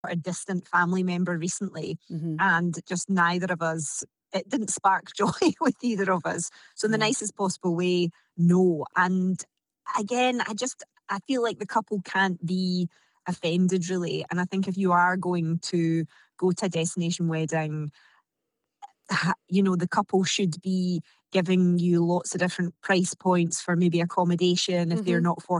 a distant family member recently, Mhm. and just neither of us, it didn't spark joy with either of us. So in the Yeah. nicest possible way, no. And again, I feel like the couple can't be offended really. And I think if you are going to go to a destination wedding, the couple should be giving you lots of different price points for maybe accommodation if they're Mhm. not